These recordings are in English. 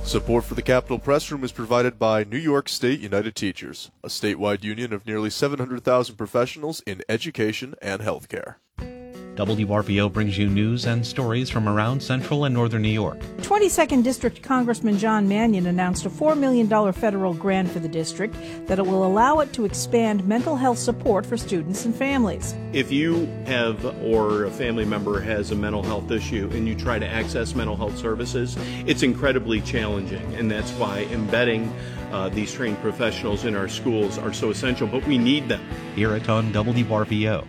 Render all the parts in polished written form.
Support for the Capitol Press Room is provided by New York State United Teachers, a statewide union of nearly 700,000 professionals in education and healthcare. WRPO brings you news and stories from around central and northern New York. 22nd District Congressman John Mannion announced a $4 million federal grant for the district that it will allow it to expand mental health support for students and families. If you have or a family member has a mental health issue and you try to access mental health services, it's incredibly challenging, and that's why embedding these trained professionals in our schools are so essential, but we need them. Hear it on WRPO.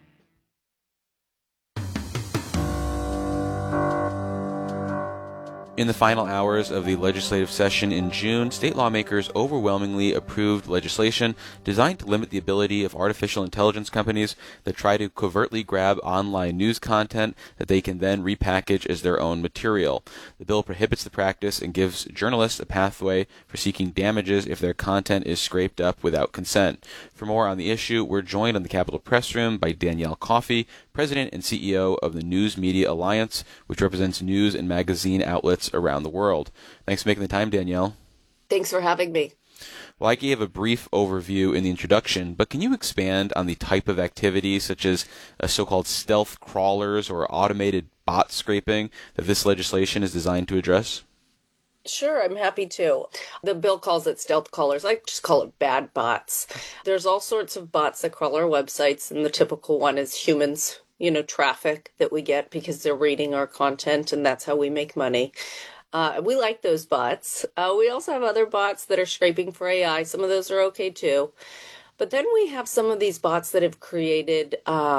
In the final hours of the legislative session in June, state lawmakers overwhelmingly approved legislation designed to limit the ability of artificial intelligence companies that try to covertly grab online news content that they can then repackage as their own material. The bill prohibits the practice and gives journalists a pathway for seeking damages if their content is scraped up without consent. For more on the issue, we're joined on the Capitol Press Room by Danielle Coffey, President and CEO of the News Media Alliance, which represents news and magazine outlets around the world. Thanks for making the time, Danielle. Thanks for having me. Well, I gave a brief overview in the introduction, but can you expand on the type of activities such as so-called stealth crawlers or automated bot scraping that this legislation is designed to address? Sure, I'm happy to. The bill calls it stealth crawlers. I just call it bad bots. There's all sorts of bots that crawl our websites, and the typical one is humans, traffic that we get because they're reading our content, and that's how we make money. We like those bots. We also have other bots that are scraping for AI. Some of those are okay too. But then we have some of these bots that have created,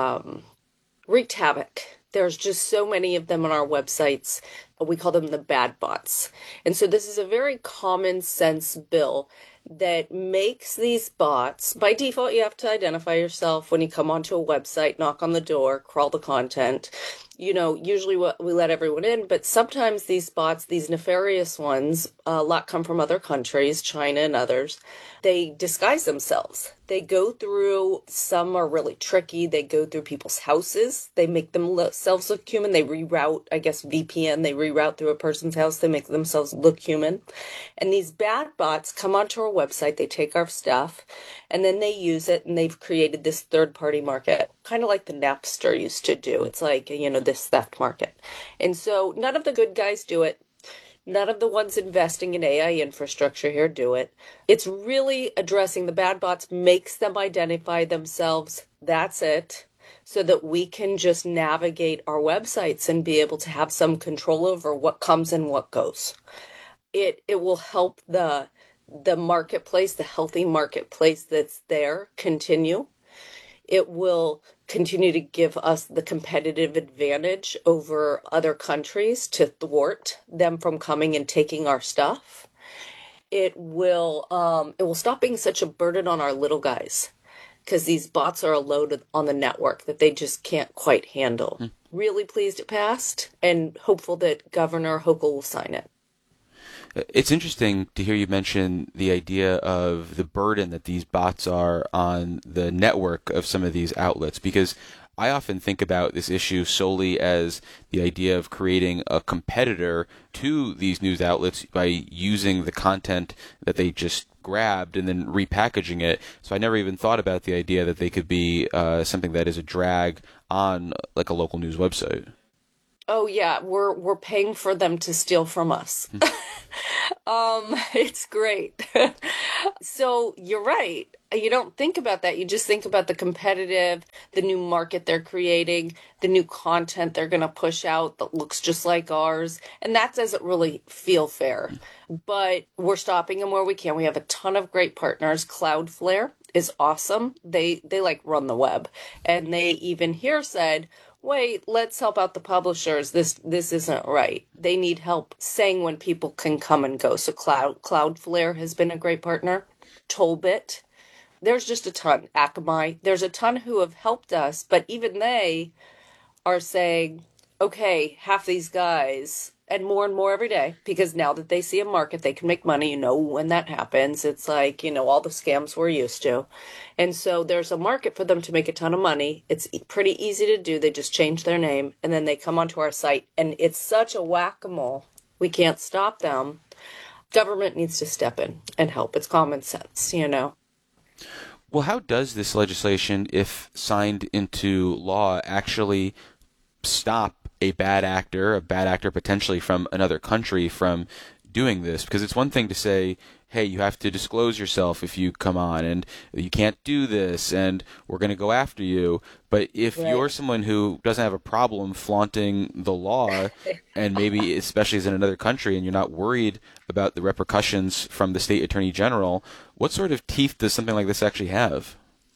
wreaked havoc. There's just so many of them on our websites. We call them the bad bots. And so this is a very common sense bill that makes these bots, by default, you have to identify yourself when you come onto a website, knock on the door, crawl the content. Usually we let everyone in, but sometimes these bots, these nefarious ones, a lot come from other countries, China and others, they disguise themselves. They go through, some are really tricky, they go through people's houses, they make themselves look human, they reroute, VPN, they reroute through a person's house, they make themselves look human. And these bad bots come onto our website, they take our stuff, and then they use it, and they've created this third-party market, kind of like the Napster used to do. It's like, this theft market. And so none of the good guys do it. None of the ones investing in AI infrastructure here do it. It's really addressing the bad bots, makes them identify themselves. That's it. So that we can just navigate our websites and be able to have some control over what comes and what goes. It will help the marketplace, the healthy marketplace that's there, continue. It will continue to give us the competitive advantage over other countries to thwart them from coming and taking our stuff. It will stop being such a burden on our little guys, because these bots are a load on the network that they just can't quite handle. Really pleased it passed, and hopeful that Governor Hochul will sign it. It's interesting to hear you mention the idea of the burden that these bots are on the network of some of these outlets, because I often think about this issue solely as the idea of creating a competitor to these news outlets by using the content that they just grabbed and then repackaging it. So I never even thought about the idea that they could be something that is a drag on like a local news website. Oh yeah, we're paying for them to steal from us. It's great. So you're right. You don't think about that. You just think about the competitive, the new market they're creating, the new content they're going to push out that looks just like ours. And that doesn't really feel fair. But we're stopping them where we can. We have a ton of great partners. Cloudflare is awesome. They run the web. And they even here said, wait, let's help out the publishers. This isn't right. They need help saying when people can come and go. So Cloudflare has been a great partner. Tollbit. There's just a ton. Akamai. There's a ton who have helped us, but even they are saying, okay, half these guys, and more every day, because now that they see a market, they can make money. When that happens, it's like, all the scams we're used to. And so there's a market for them to make a ton of money. It's pretty easy to do. They just change their name, and then they come onto our site, and it's such a whack-a-mole. We can't stop them. government needs to step in and help. It's common sense, you know. Well, how does this legislation, if signed into law, actually stop a bad actor potentially from another country from doing this? Because it's one thing to say, hey, you have to disclose yourself if you come on, and you can't do this, and we're going to go after you. But if you're someone who doesn't have a problem flaunting the law, and maybe especially as in another country, and you're not worried about the repercussions from the state attorney general, what sort of teeth does something like this actually have?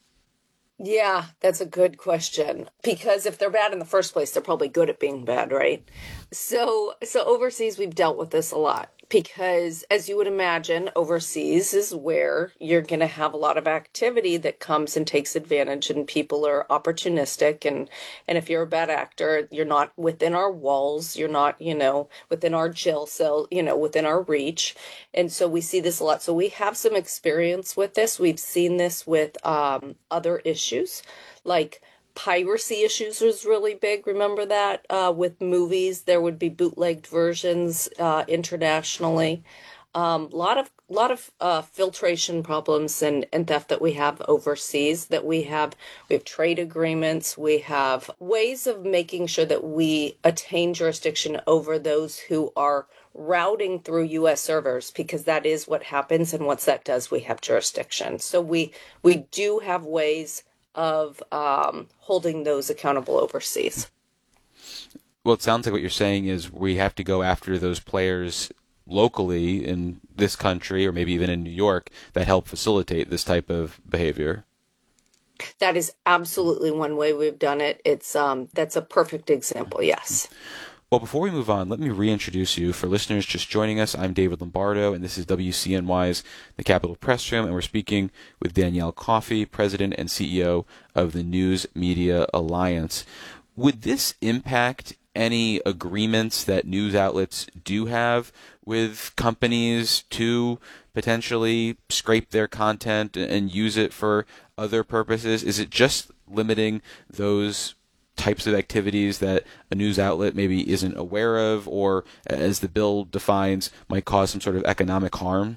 Yeah, that's a good question. Because if they're bad in the first place, they're probably good at being bad, right? So overseas, we've dealt with this a lot. Because as you would imagine, overseas is where you're going to have a lot of activity that comes and takes advantage, and people are opportunistic. And if you're a bad actor, you're not within our walls. You're not, within our jail cell, within our reach. And so we see this a lot. So we have some experience with this. We've seen this with other issues like piracy issues was really big. Remember that with movies, there would be bootlegged versions internationally. Lot of filtration problems and theft that we have overseas. That we have trade agreements. We have ways of making sure that we attain jurisdiction over those who are routing through U.S. servers, because that is what happens. And once that does, we have jurisdiction. So we do have ways of holding those accountable overseas. Well, it sounds like what you're saying is we have to go after those players locally in this country, or maybe even in New York, that help facilitate this type of behavior. That is absolutely one way we've done it. It's that's a perfect example, yes. Well, before we move on, let me reintroduce you. For listeners just joining us, I'm David Lombardo, and this is WCNY's The Capitol Press Room, and we're speaking with Danielle Coffey, President and CEO of the News Media Alliance. Would this impact any agreements that news outlets do have with companies to potentially scrape their content and use it for other purposes? Is it just limiting those types of activities that a news outlet maybe isn't aware of, or, as the bill defines, might cause some sort of economic harm?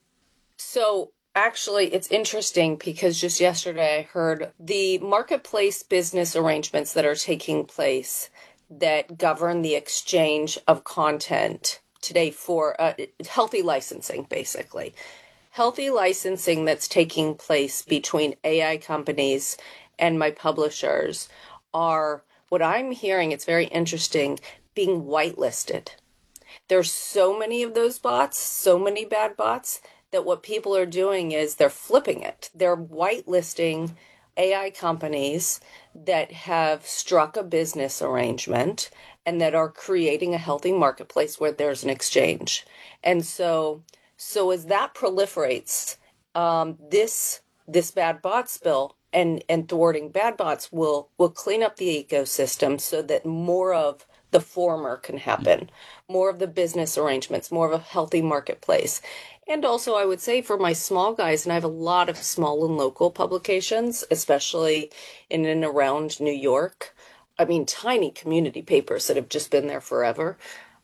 So actually, it's interesting because just yesterday I heard the marketplace business arrangements that are taking place that govern the exchange of content today for healthy licensing, basically. Healthy licensing that's taking place between AI companies and my publishers are, what I'm hearing, it's very interesting, being whitelisted. There's so many of those bots, so many bad bots, that what people are doing is they're flipping it. They're whitelisting AI companies that have struck a business arrangement and that are creating a healthy marketplace where there's an exchange. And so as that proliferates, this bad bots bill and thwarting bad bots will clean up the ecosystem so that more of the former can happen, more of the business arrangements, more of a healthy marketplace. And also, I would say for my small guys, and I have a lot of small and local publications, especially in and around New York. I mean, tiny community papers that have just been there forever.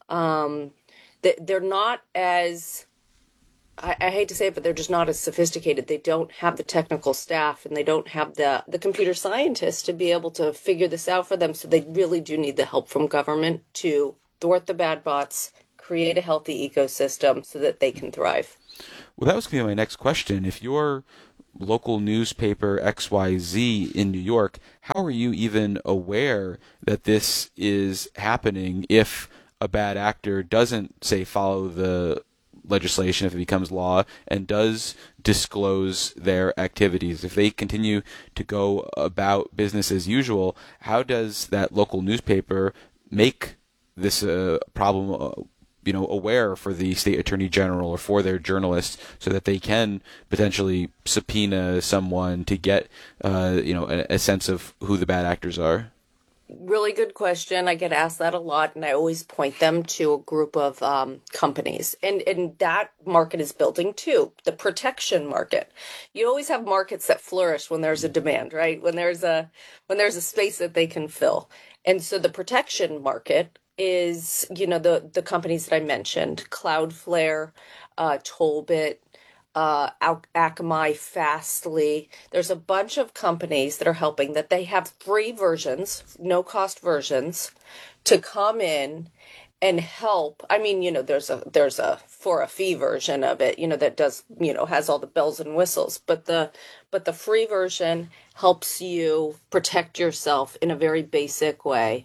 They're not as, I hate to say it, but they're just not as sophisticated. They don't have the technical staff, and they don't have the computer scientists to be able to figure this out for them. So they really do need the help from government to thwart the bad bots, create a healthy ecosystem so that they can thrive. Well, that was going to be my next question. If your local newspaper XYZ in New York, how are you even aware that this is happening if a bad actor doesn't, say, follow the legislation if it becomes law and does disclose their activities? If they continue to go about business as usual, how does that local newspaper make this problem aware for the state attorney general or for their journalists so that they can potentially subpoena someone to get a sense of who the bad actors are? Really good question. I get asked that a lot, and I always point them to a group of companies. And that market is building too, the protection market. You always have markets that flourish when there's a demand, right? When there's a space that they can fill. And so the protection market is, the companies that I mentioned, Cloudflare, Tollbit, Akamai, Fastly. There's a bunch of companies that are helping that they have free versions, no cost versions, to come in and help. I mean, there's a for a fee version of it, that does, has all the bells and whistles, but the free version helps you protect yourself in a very basic way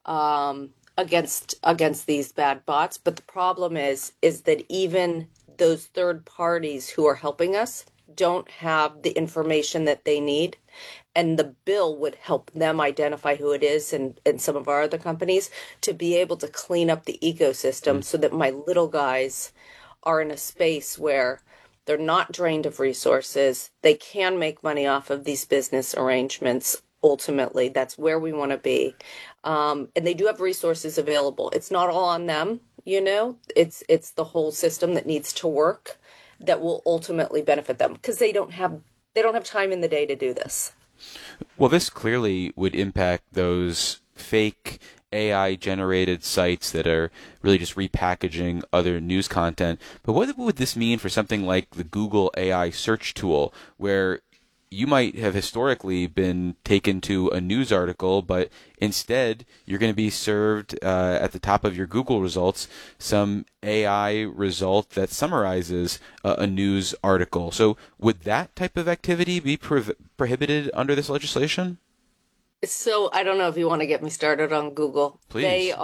against these bad bots. But the problem is that even those third parties who are helping us don't have the information that they need. And the bill would help them identify who it is and some of our other companies to be able to clean up the ecosystem so that my little guys are in a space where they're not drained of resources. They can make money off of these business arrangements. Ultimately, that's where we want to be. And they do have resources available. It's not all on them, it's the whole system that needs to work that will ultimately benefit them because they don't have time in the day to do this. Well, this clearly would impact those fake AI-generated sites that are really just repackaging other news content. But what would this mean for something like the Google AI search tool, where you might have historically been taken to a news article, but instead you're going to be served at the top of your Google results some AI result that summarizes a news article. So would that type of activity be prohibited under this legislation? So I don't know if you want to get me started on Google. Please.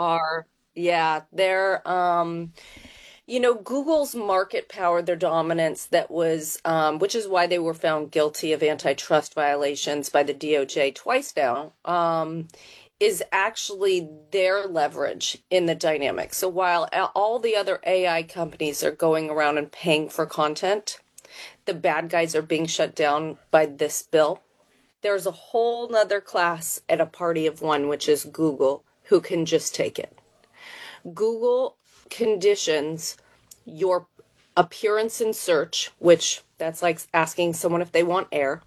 They're Google's market power, their dominance, that was, which is why they were found guilty of antitrust violations by the DOJ twice now, is actually their leverage in the dynamic. So while all the other AI companies are going around and paying for content, the bad guys are being shut down by this bill. There's a whole nother class at a party of one, which is Google, who can just take it. Google conditions your appearance in search, which that's like asking someone if they want air,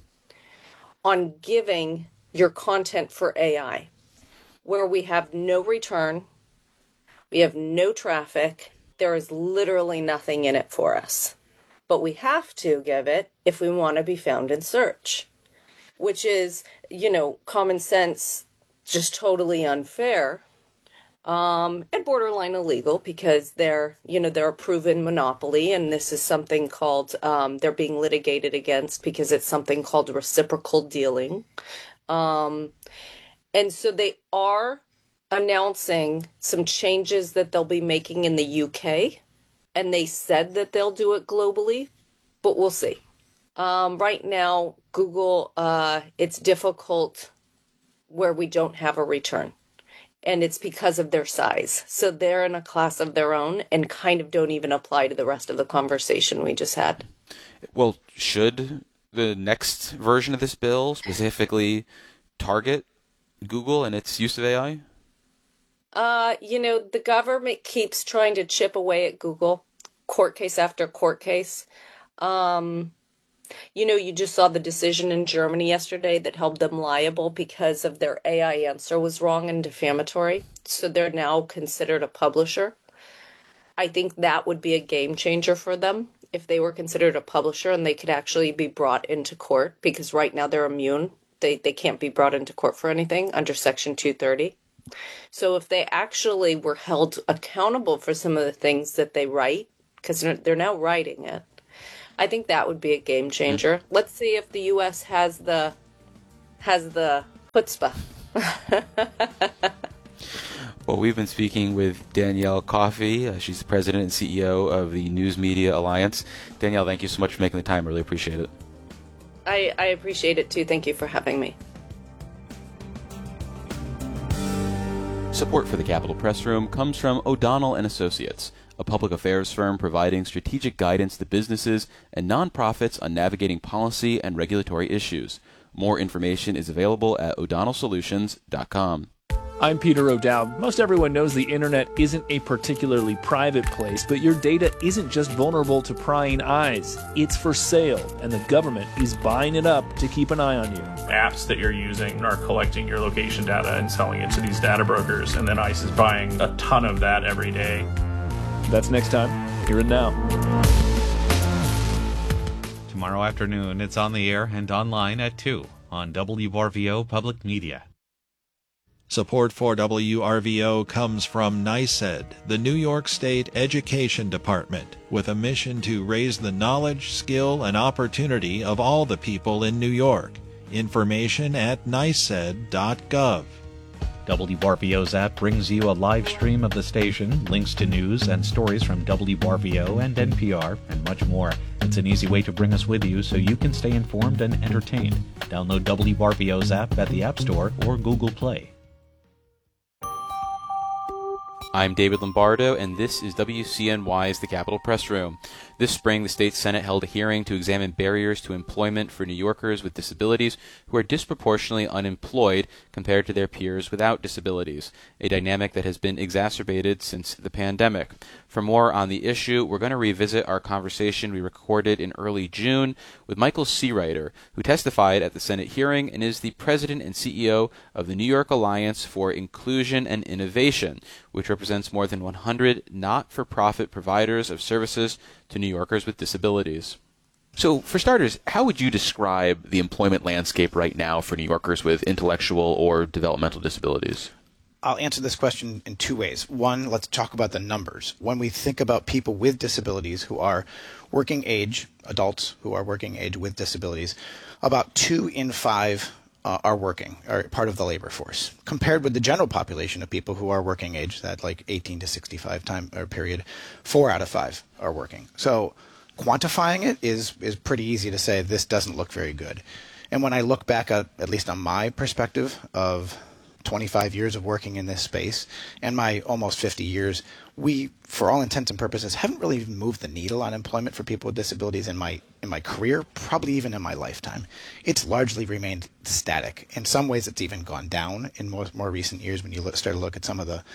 on giving your content for AI, where we have no return, we have no traffic, there is literally nothing in it for us. But we have to give it if we want to be found in search, which is, common sense, just totally unfair. And borderline illegal because they're a proven monopoly, and this is something called, they're being litigated against because it's something called reciprocal dealing. And so they are announcing some changes that they'll be making in the UK, and they said that they'll do it globally, but we'll see. Right now, Google, it's difficult where we don't have a return. And it's because of their size. So they're in a class of their own and kind of don't even apply to the rest of the conversation we just had. Well, should the next version of this bill specifically target Google and its use of AI? The government keeps trying to chip away at Google, court case after court case. You just saw the decision in Germany yesterday that held them liable because of their AI answer was wrong and defamatory. So they're now considered a publisher. I think that would be a game changer for them if they were considered a publisher and they could actually be brought into court, because right now they're immune. They can't be brought into court for anything under Section 230. So if they actually were held accountable for some of the things that they write, because they're now writing it, I think that would be a game changer. Let's see if the U.S. has the chutzpah. Well, we've been speaking with Danielle Coffey. She's the president and CEO of the News Media Alliance. Danielle, thank you so much for making the time. I really appreciate it. I appreciate it too. Thank you for having me. Support for the Capitol Press Room comes from O'Donnell & Associates, a public affairs firm providing strategic guidance to businesses and nonprofits on navigating policy and regulatory issues. More information is available at o'donnellsolutions.com. I'm Peter O'Dowd. Most everyone knows the internet isn't a particularly private place, but your data isn't just vulnerable to prying eyes. It's for sale, and the government is buying it up to keep an eye on you. Apps that you're using are collecting your location data and selling it to these data brokers, and then ICE is buying a ton of that every day. That's next time, here and now. Tomorrow afternoon, it's on the air and online at 2 on WRVO Public Media. Support for WRVO comes from NYSED, the New York State Education Department, with a mission to raise the knowledge, skill, and opportunity of all the people in New York. Information at nysed.gov. WRVO's app brings you a live stream of the station, links to news and stories from WRVO and NPR, and much more. It's an easy way to bring us with you so you can stay informed and entertained. Download WRVO's app at the App Store or Google Play. I'm David Lombardo, and this is WCNY's The Capitol Press Room. This spring, the state Senate held a hearing to examine barriers to employment for New Yorkers with disabilities who are disproportionately unemployed compared to their peers without disabilities, a dynamic that has been exacerbated since the pandemic. For more on the issue, we're going to revisit our conversation we recorded in early June with Michael Seawriter, who testified at the Senate hearing and is the president and CEO of the New York Alliance for Inclusion and Innovation, which represents more than 100 not-for-profit providers of services to New Yorkers with disabilities. So, for starters, how would you describe the employment landscape right now for New Yorkers with intellectual or developmental disabilities? I'll answer this question in two ways. One, let's talk about the numbers. When we think about people with disabilities who are working age, adults who are working age with disabilities, about 2 in 5 are working, are part of the labor force. Compared with the general population of people who are working age, that like 18 to 65 time or period, 4 out of 5 are working. So quantifying it is pretty easy to say this doesn't look very good. And when I look back at least on my perspective of 25 years of working in this space and my almost 50 years, we, for all intents and purposes, haven't really even moved the needle on employment for people with disabilities in my career, probably even in my lifetime. It's largely remained static. In some ways, it's even gone down in more recent years when you start to look at some of the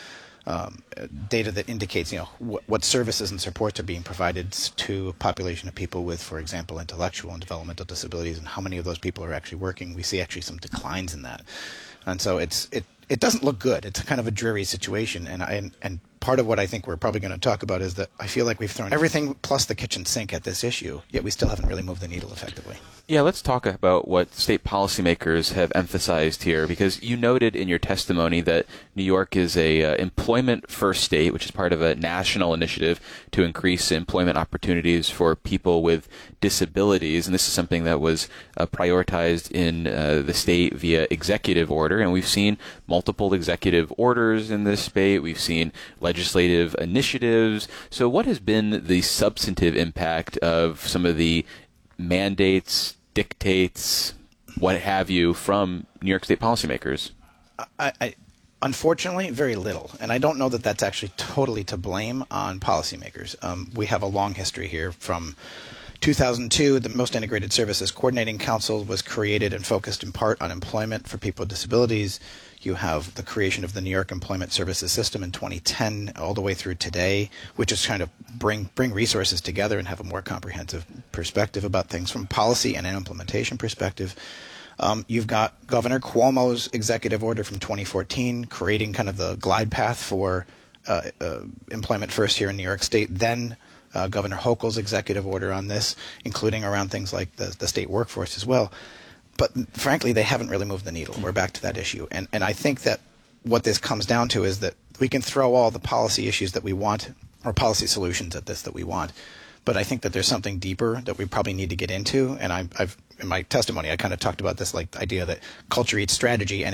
data that indicates, what services and supports are being provided to a population of people with, for example, intellectual and developmental disabilities, and how many of those people are actually working. We see actually some declines in that. And so it doesn't look good. It's kind of a dreary situation. And part of what I think we're probably going to talk about is that I feel like we've thrown everything plus the kitchen sink at this issue, yet we still haven't really moved the needle effectively. Yeah, let's talk about what state policymakers have emphasized here, because you noted in your testimony that New York is a employment-first state, which is part of a national initiative to increase employment opportunities for people with disabilities, and this is something that was prioritized in the state via executive order, and we've seen multiple executive orders in this state. We've seen legislative initiatives. So what has been the substantive impact of some of the mandates, dictates, what have you, from New York State policymakers? Unfortunately, very little. And I don't know that that's actually totally to blame on policymakers. We have a long history here. From 2002, the Most Integrated Services Coordinating Council was created and focused in part on employment for people with disabilities. You have the creation of the New York Employment Services System in 2010 all the way through today, which is trying to bring resources together and have a more comprehensive perspective about things from policy and an implementation perspective. You've got Governor Cuomo's executive order from 2014 creating kind of the glide path for employment first here in New York State. Then Governor Hochul's executive order on this, including around things like the state workforce as well. But frankly, they haven't really moved the needle. We're back to that issue. And I think that what this comes down to is that we can throw all the policy issues that we want, or policy solutions at this that we want. But I think that there's something deeper that we probably need to get into. And I've in my testimony, I kind of talked about this, like the idea that culture eats strategy. And